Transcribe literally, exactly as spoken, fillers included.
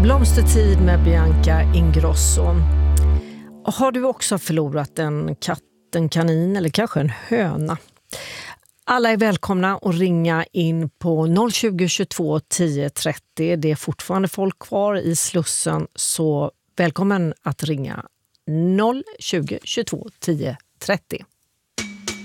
Blomstertid med Bianca Ingrosso. Har du också förlorat en katt, en kanin eller kanske en höna? Alla är välkomna att ringa in på noll tjugo, tjugotvå, tio trettio. Det är fortfarande folk kvar i Slussen, så välkommen att ringa noll tjugo, tjugotvå, tio trettio.